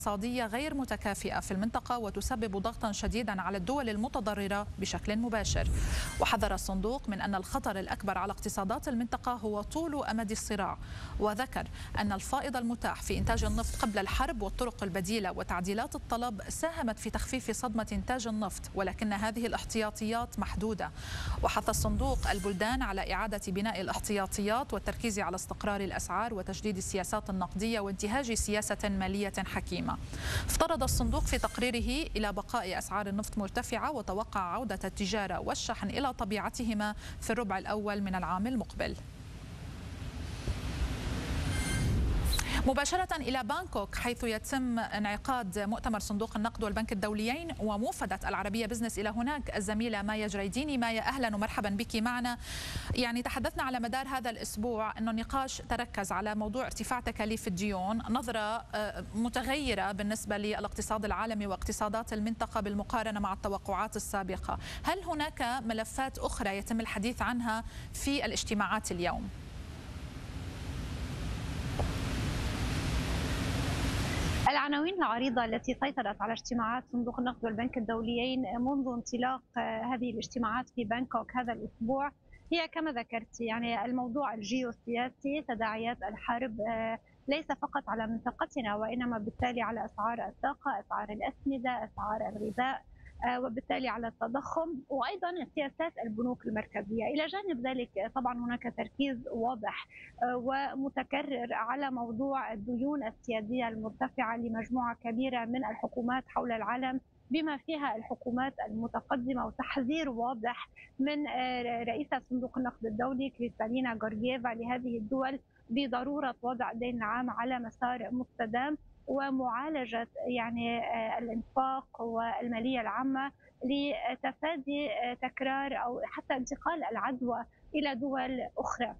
اقتصادية غير متكافئة في المنطقة وتسبب ضغطا شديدا على الدول المتضررة بشكل مباشر. وحذر الصندوق من أن الخطر الأكبر على اقتصادات المنطقة هو طول أمد الصراع، وذكر أن الفائض المتاح في إنتاج النفط قبل الحرب والطرق البديلة وتعديلات الطلب ساهمت في تخفيف صدمة إنتاج النفط، ولكن هذه الاحتياطيات محدودة. وحث الصندوق البلدان على إعادة بناء الاحتياطيات والتركيز على استقرار الأسعار وتجديد السياسات النقدية وانتهاج سياسة مالية حكيمة. افترض الصندوق في تقريره إلى بقاء أسعار النفط مرتفعة وتوقع عودة التجارة والشحن إلى طبيعتهما في الربع الأول من العام المقبل. مباشرة إلى بانكوك حيث يتم انعقاد مؤتمر صندوق النقد والبنك الدوليين وموفدة العربية بزنس إلى هناك الزميلة مايا جريديني. مايا، أهلا ومرحبا بك معنا. يعني تحدثنا على مدار هذا الأسبوع أن النقاش تركز على موضوع ارتفاع تكاليف الديون، نظرة متغيرة بالنسبة للاقتصاد العالمي واقتصادات المنطقة بالمقارنة مع التوقعات السابقة. هل هناك ملفات أخرى يتم الحديث عنها في الاجتماعات اليوم؟ العناوين العريضة التي سيطرت على اجتماعات صندوق النقد والبنك الدوليين منذ انطلاق هذه الاجتماعات في بانكوك هذا الأسبوع هي كما ذكرت، يعني الموضوع الجيوسياسي، تداعيات الحرب ليس فقط على منطقتنا وإنما بالتالي على أسعار الطاقة، أسعار الأسمدة، أسعار الغذاء، وبالتالي على التضخم، وأيضا سياسات البنوك المركزية. إلى جانب ذلك طبعا هناك تركيز واضح ومتكرر على موضوع الديون السيادية المرتفعة لمجموعة كبيرة من الحكومات حول العالم بما فيها الحكومات المتقدمة، وتحذير واضح من رئيسة صندوق النقد الدولي كريستالينا غورجييفا لهذه الدول بضرورة وضع دين العام على مسار مستدام ومعالجة يعني الإنفاق والمالية العامة لتفادي تكرار أو حتى انتقال العدوى إلى دول أخرى.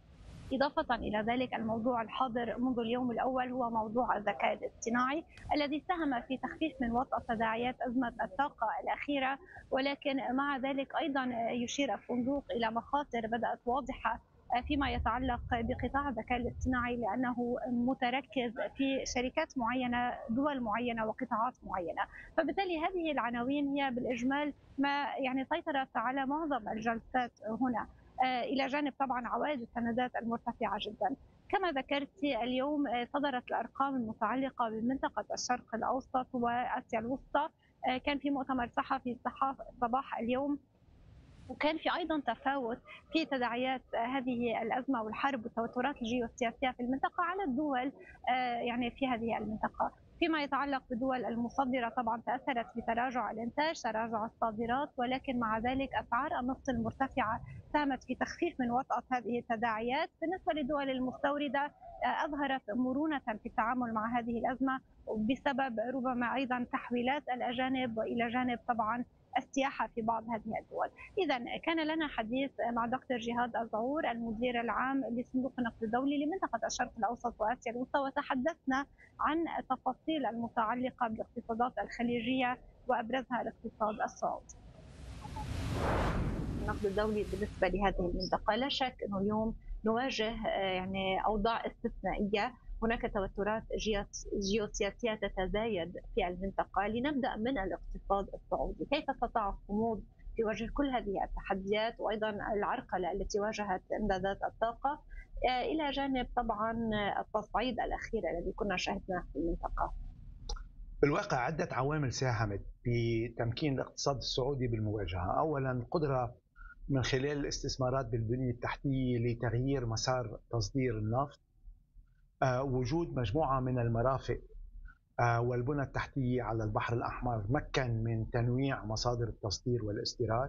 إضافة إلى ذلك الموضوع الحاضر منذ اليوم الأول هو موضوع الذكاء الاصطناعي الذي ساهم في تخفيف من وطأة تداعيات أزمة الطاقة الأخيرة، ولكن مع ذلك أيضا يشير الصندوق إلى مخاطر بدأت واضحة فيما يتعلق بقطاع الذكاء الاصطناعي، لأنه متركز في شركات معينة، دول معينة، وقطاعات معينة. فبالتالي هذه العناوين هي بالإجمال ما يعني سيطرت على معظم الجلسات هنا، إلى جانب طبعا عوائد السندات المرتفعة جدا. كما ذكرت اليوم صدرت الأرقام المتعلقة بمنطقة الشرق الأوسط وآسيا الوسطى، كان في مؤتمر صحفي صباح اليوم، وكان في أيضا تفاوت في تداعيات هذه الأزمة والحرب والتوترات الجيوسياسية في المنطقة على الدول يعني في هذه المنطقة. فيما يتعلق بالدول المصدرة طبعا تأثرت بتراجع الإنتاج، تراجع الصادرات، ولكن مع ذلك أسعار النفط المرتفعة ساهمت في تخفيف من وطأة هذه التداعيات. بالنسبة للدول المستوردة أظهرت مرونة في التعامل مع هذه الأزمة بسبب ربما أيضا تحويلات الأجانب، وإلى جانب طبعا السياحة في بعض هذه الدول. إذا كان لنا حديث مع دكتور جهاد الزعور المدير العام لصندوق النقد الدولي لمنطقة الشرق الأوسط وآسيا الوسطى، وتحدثنا عن التفاصيل المتعلقة بالاقتصادات الخليجية وأبرزها الاقتصاد السعودي. النقد الدولي بالنسبة لهذه المنطقة، لا شك أنه اليوم نواجه يعني أوضاع استثنائية، هناك توترات جيوسياسية تتزايد في المنطقة. لنبدأ من الاقتصاد السعودي، كيف استطاع الصمود في وجه كل هذه التحديات وأيضا العرقلة التي واجهت إمدادات الطاقة، إلى جانب طبعا التصعيد الأخير الذي كنا شاهدناه في المنطقة؟ بالواقع عدة عوامل ساهمت بتمكين الاقتصاد السعودي بالمواجهة. أولا القدرة من خلال الاستثمارات بالبنية التحتية لتغيير مسار تصدير النفط، وجود مجموعة من المرافق والبنى التحتية على البحر الأحمر مكن من تنويع مصادر التصدير والاستيراد.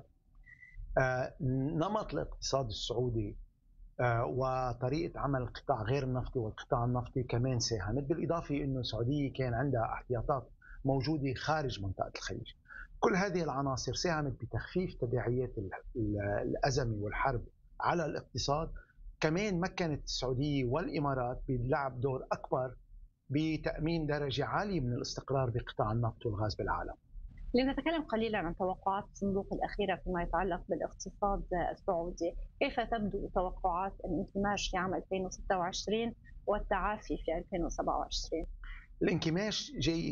نمط الاقتصاد السعودي وطريقة عمل القطاع غير النفطي والقطاع النفطي كمان ساهمت، بالإضافة أنه السعودية كان عندها احتياطات موجودة خارج منطقة الخليج. كل هذه العناصر ساهمت بتخفيف تداعيات الأزمة والحرب على الاقتصاد. كمان مكنت السعودية والإمارات بلعب دور أكبر بتأمين درجة عالية من الاستقرار بقطاع النفط والغاز بالعالم. لنتكلم قليلا عن توقعات الصندوق الأخيرة فيما يتعلق بالاقتصاد السعودي، كيف تبدو توقعات الانكماش في عام 2026 والتعافي في 2027؟ الانكماش جاي